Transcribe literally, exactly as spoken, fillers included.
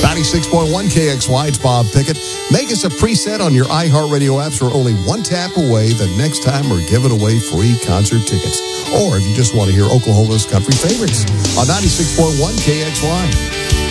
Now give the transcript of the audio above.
ninety-six point one K X Y, it's Bob Pickett. Make us a preset on your iHeartRadio apps. We're only one tap away the next time we're giving away free concert tickets. Or if you just want to hear Oklahoma's country favorites on ninety-six point one K X Y.